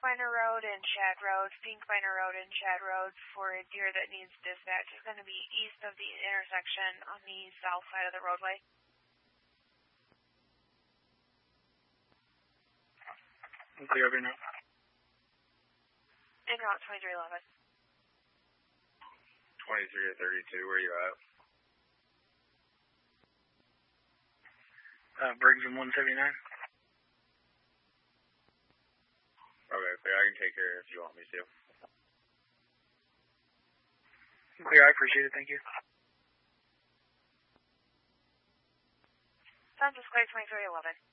Miner Road and Shad Road. Pink Miner Road and Shad Road for a deer that needs dispatch is going to be east of the intersection on the south side of the roadway. Clear over now. En route 2311. 23 to 32, where you at? Briggs and 179. Okay, clear. I can take care if you want me to. Clear, I appreciate it. Thank you. Sounds Square 2311.